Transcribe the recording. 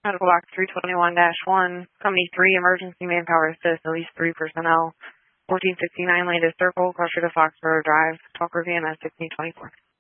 Medical box 321-1, Company 3, emergency manpower assist, at least 3 personnel. 1469 latest circle, closer to Foxborough Drive, Talker VMS 1624.